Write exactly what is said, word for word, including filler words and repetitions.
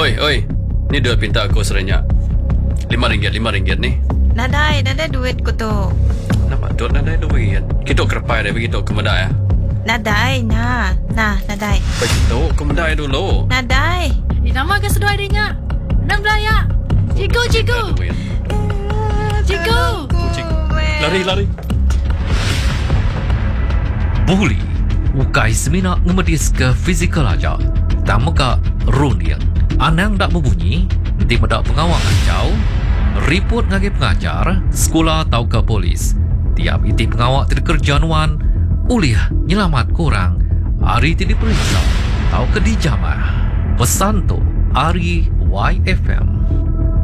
Oi, oi. Ni duit pinta aku serenyak. Lima ringgit, lima ringgit ni. Nadai, nadai duit ko to. Nampak tu nak ada duit. Kita kerepai dah begitu ke medai. Nadai, na. Na, nadai. Begitu ke medai dulu. Nadai. Eh, nama ke sedua adanya? Enam belaya. Cikgu, cikgu. Cikgu. Cikgu. Lari, lari. Buli ukai semina ngemedis ke fizikal aja. Tamuka rundian. Anang dak membunyi, nanti medak pengawal kacau. Report ngagi pengajar, sekolah atau ke polis. Tiap iti pengawal tidak kerjaan uliah nyelamat korang. Hari tidak diperiksa, atau ke dijamah. Pesan tu, Ari Y F M.